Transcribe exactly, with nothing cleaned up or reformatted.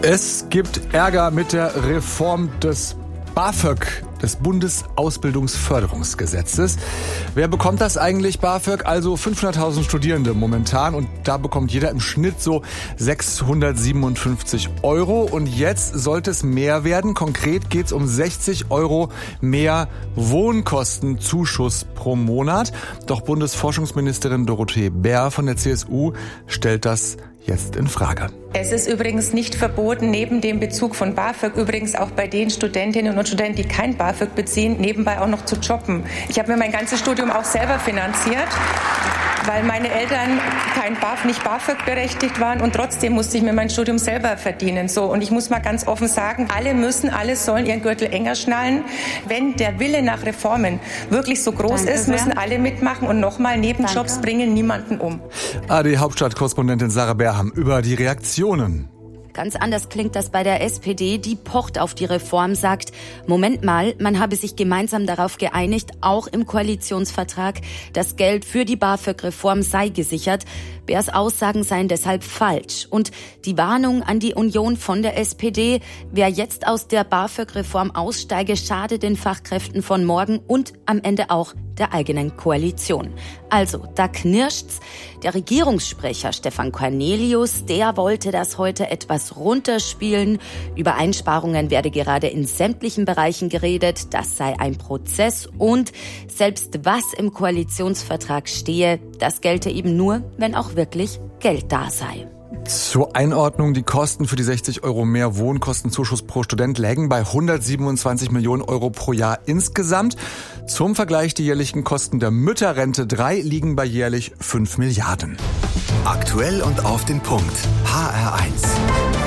Es gibt Ärger mit der Reform des BAföG, des Bundesausbildungsförderungsgesetzes. Wer bekommt das eigentlich, BAföG? Also fünfhunderttausend Studierende momentan, und da bekommt jeder im Schnitt so sechshundertsiebenundfünfzig Euro. Und jetzt sollte es mehr werden. Konkret geht es um sechzig Euro mehr Wohnkostenzuschuss pro Monat. Doch Bundesforschungsministerin Dorothee Bär von der C S U stellt das jetzt in Frage. Es ist übrigens nicht verboten, neben dem Bezug von BAföG, übrigens auch bei den Studentinnen und Studenten, die kein BAföG beziehen, nebenbei auch noch zu jobben. Ich habe mir mein ganzes Studium auch selber finanziert, weil meine Eltern kein BAföG, nicht BAföG berechtigt waren, und trotzdem musste ich mir mein Studium selber verdienen. So, und ich muss mal ganz offen sagen, alle müssen, alle sollen ihren Gürtel enger schnallen. Wenn der Wille nach Reformen wirklich so groß Danke ist, müssen sehr. alle mitmachen, und nochmal, Nebenjobs Danke. bringen niemanden um. A R D-Hauptstadtkorrespondentin Sarah Berham über die Reaktionen. Ganz anders klingt das bei der S P D, die pocht auf die Reform, sagt, Moment mal, man habe sich gemeinsam darauf geeinigt, auch im Koalitionsvertrag, das Geld für die BAföG-Reform sei gesichert. Bärs Aussagen seien deshalb falsch. Und die Warnung an die Union von der S P D, wer jetzt aus der BAföG-Reform aussteige, schade den Fachkräften von morgen und am Ende auch der eigenen Koalition. Also, da knirscht's. Der Regierungssprecher Stefan Cornelius, der wollte das heute etwas runterspielen. Über Einsparungen werde gerade in sämtlichen Bereichen geredet. Das sei ein Prozess, und selbst was im Koalitionsvertrag stehe, das gelte eben nur, wenn auch wirklich Geld da sei. Zur Einordnung, die Kosten für die sechzig Euro mehr Wohnkostenzuschuss pro Student lägen bei hundertsiebenundzwanzig Millionen Euro pro Jahr insgesamt. Zum Vergleich, die jährlichen Kosten der Mütterrente drei liegen bei jährlich fünf Milliarden. Aktuell und auf den Punkt. H R eins.